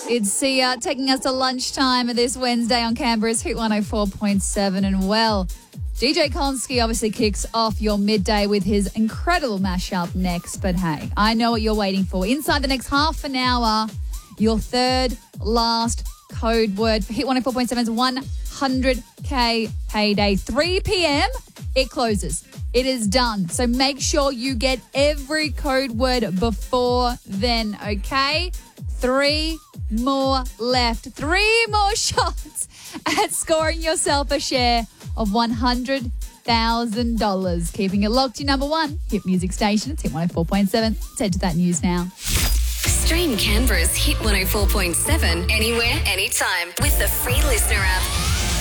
It's Sia taking us to lunchtime this Wednesday on Canberra's Hit 104.7. And well, DJ Konski obviously kicks off your midday with his incredible mashup next. But hey, I know what you're waiting for. Inside the next half an hour, your third last code word for Hit 104.7's 100K payday. 3 p.m, it closes. It is done. So make sure you get every code word before then, okay? 3 more left. 3 more shots at scoring yourself a share of $100,000. Keeping it locked, your number one hit music station. It's Hit 104.7. Let's head to that news now. Stream Canberra's Hit 104.7 anywhere, anytime with the free Listener app.